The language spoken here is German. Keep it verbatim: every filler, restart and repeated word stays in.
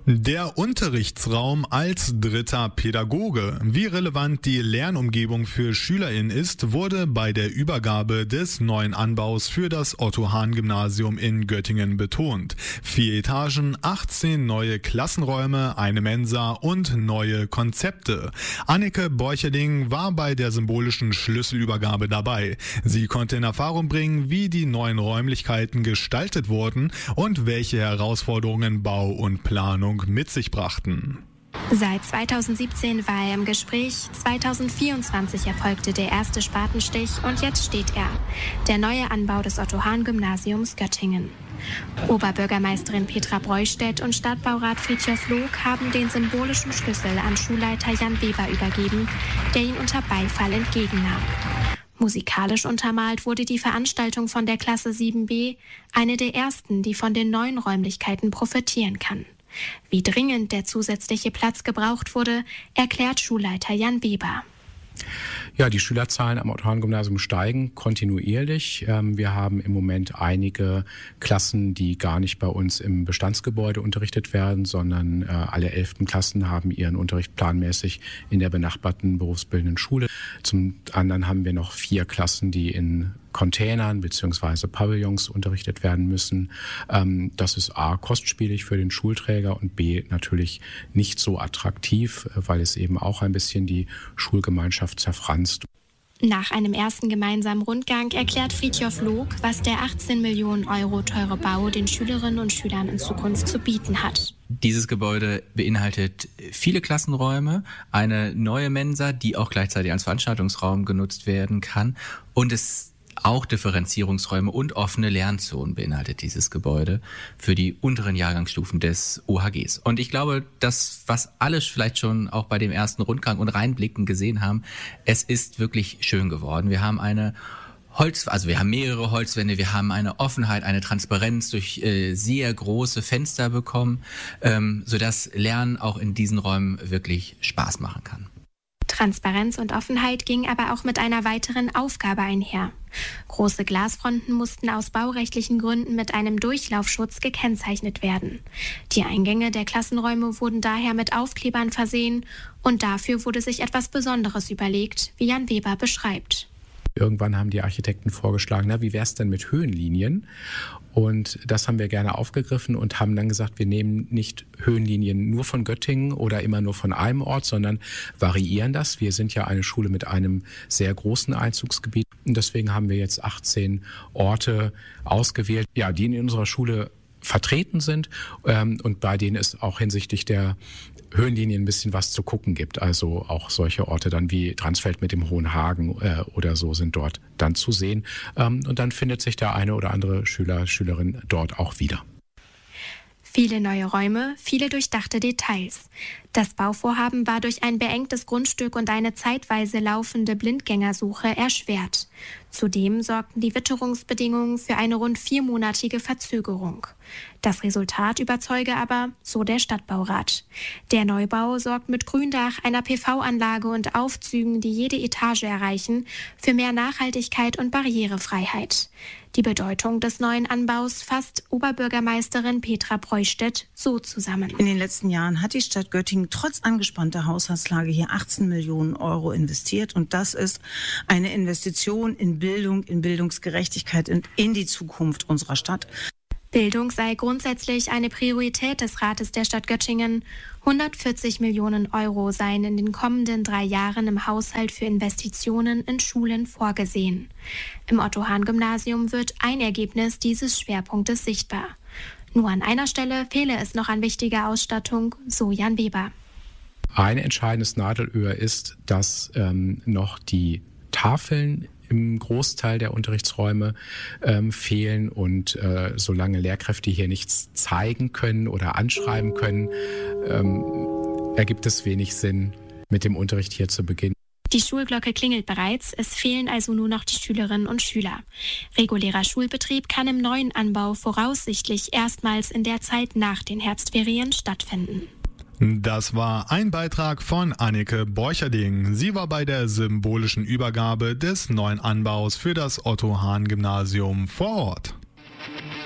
Der Unterrichtsraum als dritter Pädagoge. Wie relevant die Lernumgebung für SchülerInnen ist, wurde bei der Übergabe des neuen Anbaus für das Otto-Hahn-Gymnasium in Göttingen betont. Vier Etagen, achtzehn neue Klassenräume, eine Mensa und neue Konzepte. Anneke Borcherding war bei der symbolischen Schlüsselübergabe dabei. Sie konnte in Erfahrung bringen, wie die neuen Räumlichkeiten gestaltet wurden und welche Herausforderungen Bau und Planung mit sich brachten. Seit zweitausendsiebzehn war er im Gespräch, zweitausendvierundzwanzig erfolgte der erste Spatenstich und jetzt steht er, der neue Anbau des Otto-Hahn-Gymnasiums Göttingen. Oberbürgermeisterin Petra Breustedt und Stadtbaurat Fridtjof Log haben den symbolischen Schlüssel an Schulleiter Jan Weber übergeben, der ihn unter Beifall entgegennahm. Musikalisch untermalt wurde die Veranstaltung von der Klasse sieben b, eine der ersten, die von den neuen Räumlichkeiten profitieren kann. Wie dringend der zusätzliche Platz gebraucht wurde, erklärt Schulleiter Jan Weber. Ja, die Schülerzahlen am Otto-Hahn-Gymnasium steigen kontinuierlich. Wir haben im Moment einige Klassen, die gar nicht bei uns im Bestandsgebäude unterrichtet werden, sondern alle elften Klassen haben ihren Unterricht planmäßig in der benachbarten berufsbildenden Schule. Zum anderen haben wir noch vier Klassen, die in Containern bzw. Pavillons unterrichtet werden müssen. Das ist A, kostspielig für den Schulträger und B, natürlich nicht so attraktiv, weil es eben auch ein bisschen die Schulgemeinschaft zerfranst. Nach einem ersten gemeinsamen Rundgang erklärt Fridtjof Log, was der achtzehn Millionen Euro teure Bau den Schülerinnen und Schülern in Zukunft zu bieten hat. Dieses Gebäude beinhaltet viele Klassenräume, eine neue Mensa, die auch gleichzeitig als Veranstaltungsraum genutzt werden kann, und es auch Differenzierungsräume und offene Lernzonen beinhaltet dieses Gebäude für die unteren Jahrgangsstufen des O H Gs. Und ich glaube, das, was alle vielleicht schon auch bei dem ersten Rundgang und Reinblicken gesehen haben, es ist wirklich schön geworden. Wir haben eine Holz, also wir haben mehrere Holzwände, wir haben eine Offenheit, eine Transparenz durch äh, sehr große Fenster bekommen, ähm, sodass Lernen auch in diesen Räumen wirklich Spaß machen kann. Transparenz und Offenheit ging aber auch mit einer weiteren Aufgabe einher. Große Glasfronten mussten aus baurechtlichen Gründen mit einem Durchlaufschutz gekennzeichnet werden. Die Eingänge der Klassenräume wurden daher mit Aufklebern versehen und dafür wurde sich etwas Besonderes überlegt, wie Jan Weber beschreibt. Irgendwann haben die Architekten vorgeschlagen, na, wie wäre es denn mit Höhenlinien? Und das haben wir gerne aufgegriffen und haben dann gesagt, wir nehmen nicht Höhenlinien nur von Göttingen oder immer nur von einem Ort, sondern variieren das. Wir sind ja eine Schule mit einem sehr großen Einzugsgebiet und deswegen haben wir jetzt achtzehn Orte ausgewählt, ja, die in unserer Schule vertreten sind ähm, und bei denen es auch hinsichtlich der Höhenlinien ein bisschen was zu gucken gibt. Also auch solche Orte dann wie Dransfeld mit dem Hohen Hagen äh, oder so sind dort dann zu sehen. Ähm, und dann findet sich der eine oder andere Schüler, Schülerin dort auch wieder. Viele neue Räume, viele durchdachte Details. Das Bauvorhaben war durch ein beengtes Grundstück und eine zeitweise laufende Blindgängersuche erschwert. Zudem sorgten die Witterungsbedingungen für eine rund viermonatige Verzögerung. Das Resultat überzeuge aber, so der Stadtbaurat. Der Neubau sorgt mit Gründach, einer P V-Anlage und Aufzügen, die jede Etage erreichen, für mehr Nachhaltigkeit und Barrierefreiheit. Die Bedeutung des neuen Anbaus fasst Oberbürgermeisterin Petra Breustedt so zusammen. In den letzten Jahren hat die Stadt Göttingen trotz angespannter Haushaltslage hier achtzehn Millionen Euro investiert. Und das ist eine Investition in Bildung, in Bildungsgerechtigkeit und in die Zukunft unserer Stadt. Bildung sei grundsätzlich eine Priorität des Rates der Stadt Göttingen. hundertvierzig Millionen Euro seien in den kommenden drei Jahren im Haushalt für Investitionen in Schulen vorgesehen. Im Otto-Hahn-Gymnasium wird ein Ergebnis dieses Schwerpunktes sichtbar. Nur an einer Stelle fehle es noch an wichtiger Ausstattung, so Jan Weber. Ein entscheidendes Nadelöhr ist, dass ähm, noch die Tafeln im Großteil der Unterrichtsräume ähm, fehlen und äh, solange Lehrkräfte hier nichts zeigen können oder anschreiben können, ähm, ergibt es wenig Sinn, mit dem Unterricht hier zu beginnen. Die Schulglocke klingelt bereits, es fehlen also nur noch die Schülerinnen und Schüler. Regulärer Schulbetrieb kann im neuen Anbau voraussichtlich erstmals in der Zeit nach den Herbstferien stattfinden. Das war ein Beitrag von Anneke Borcherding. Sie war bei der symbolischen Übergabe des neuen Anbaus für das Otto-Hahn-Gymnasium vor Ort.